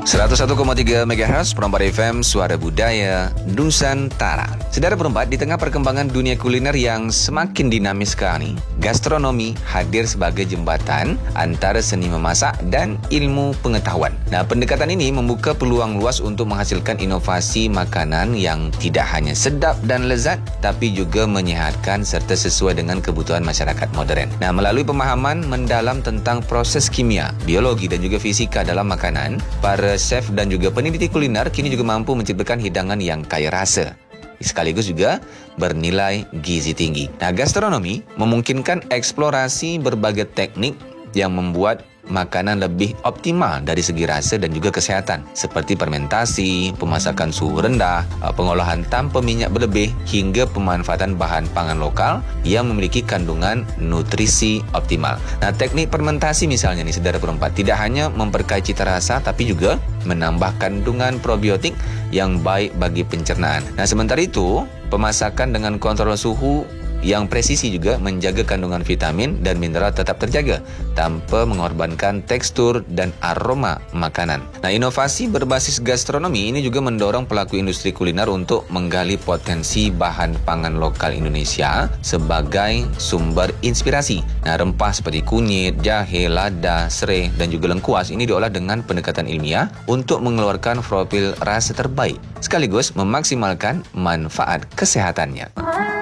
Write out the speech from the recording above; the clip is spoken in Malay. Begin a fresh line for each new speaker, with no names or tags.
101,3 MHz Perempat FM, Suara Budaya Nusantara. Saudara Perempat, di tengah perkembangan dunia kuliner yang semakin dinamis sekarang, gastronomi hadir sebagai jembatan antara seni memasak dan ilmu pengetahuan. Nah, pendekatan ini membuka peluang luas untuk menghasilkan inovasi makanan yang tidak hanya sedap dan lezat, tapi juga menyihatkan serta sesuai dengan kebutuhan masyarakat moden. Nah, melalui pemahaman mendalam tentang proses kimia, biologi dan juga fisika dalam makanan, para chef dan juga peneliti kuliner kini juga mampu menciptakan hidangan yang kaya rasa, sekaligus juga bernilai gizi tinggi. Nah, gastronomi memungkinkan eksplorasi berbagai teknik yang membuat makanan lebih optimal dari segi rasa dan juga kesehatan, seperti fermentasi, pemasakan suhu rendah, pengolahan tanpa minyak berlebih, hingga pemanfaatan bahan pangan lokal yang memiliki kandungan nutrisi optimal. Nah, teknik fermentasi misalnya nih, saudara Perempat, tidak hanya memperkaya cita rasa tapi juga menambah kandungan probiotik yang baik bagi pencernaan. Nah, sementara itu, pemasakan dengan kontrol suhu yang presisi juga menjaga kandungan vitamin dan mineral tetap terjaga tanpa mengorbankan tekstur dan aroma makanan. Nah, inovasi berbasis gastronomi ini juga mendorong pelaku industri kuliner untuk menggali potensi bahan pangan lokal Indonesia sebagai sumber inspirasi. Nah, rempah seperti kunyit, jahe, lada, serai dan juga lengkuas ini diolah dengan pendekatan ilmiah untuk mengeluarkan profil rasa terbaik sekaligus memaksimalkan manfaat kesehatannya.